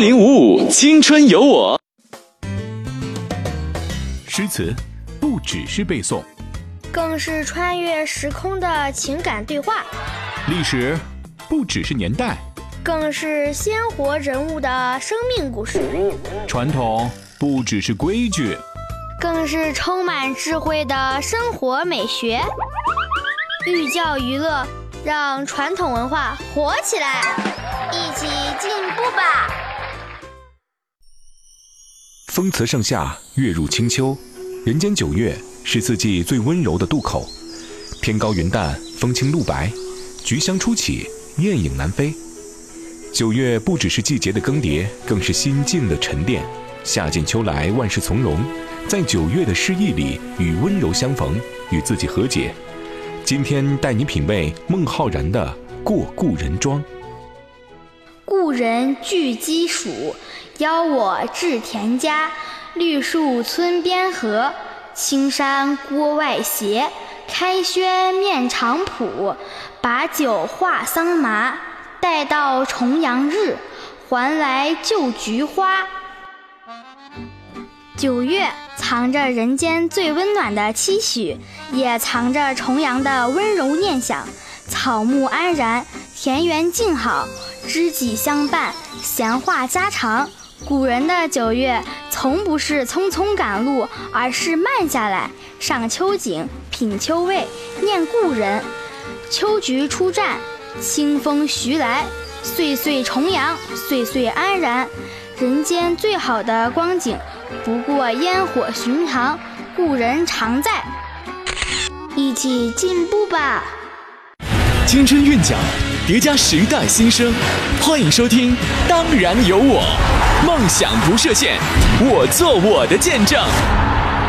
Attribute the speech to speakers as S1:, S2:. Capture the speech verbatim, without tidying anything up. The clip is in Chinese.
S1: 零五五青春有我。
S2: 诗词不只是背诵，
S3: 更是穿越时空的情感对话；
S2: 历史不只是年代，
S3: 更是鲜活人物的生命故事；
S2: 传统不只是规矩，
S3: 更是充满智慧的生活美学。寓教于乐，让传统文化活起来，一起进步吧！
S4: 风辞盛夏，月入清秋，人间九月是四季最温柔的渡口。天高云淡，风轻露白，菊香初起，雁影南飞。九月不只是季节的更迭，更是心境的沉淀。夏尽秋来，万事从容，在九月的诗意里，与温柔相逢，与自己和解。今天带你品味孟浩然的《过故人庄》。
S3: 故人具鸡黍，邀我至田家。绿树村边合，青山郭外斜。开轩面场圃，把酒话桑麻。待到重阳日，还来就菊花。九月藏着人间最温暖的期许，也藏着重阳的温柔念想。草木安然，田园静好，知己相伴，闲话家常。古人的九月从不是匆匆赶路，而是慢下来，赏秋景，品秋味，念故人。秋菊初绽，清风徐来，岁岁重阳，岁岁安然。人间最好的光景，不过烟火寻常，故人常在，一起进步吧！
S1: 青春韵脚，叠加时代新生，欢迎收听《当然有我》，梦想不设限，我做我的见证。